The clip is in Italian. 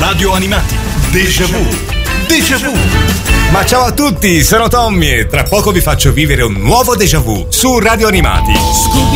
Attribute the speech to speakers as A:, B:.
A: Radio Animati. Déjà vu. Déjà vu.
B: Ma ciao a tutti, sono Tommy e tra poco vi faccio vivere un nuovo déjà vu su Radio Animati.